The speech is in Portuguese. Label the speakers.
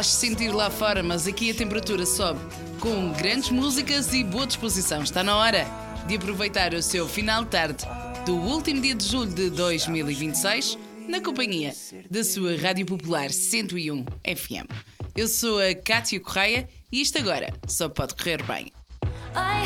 Speaker 1: faz sentir lá fora, mas aqui a temperatura sobe com grandes músicas e boa disposição. Está na hora de aproveitar o seu final de tarde do último dia de julho de 2026 na companhia da sua Rádio Popular 101 FM. Eu sou a Cátia Correia e isto agora só pode correr bem.